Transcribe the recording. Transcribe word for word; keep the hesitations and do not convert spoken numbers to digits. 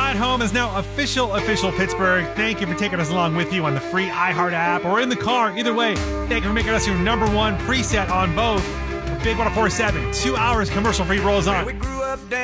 ride home is now official, official Pittsburgh. Thank you for taking us along with you on the free iHeart app or in the car. Either way, thank you for making us your number one preset on both. Big one oh four point seven, two hours commercial free rolls on.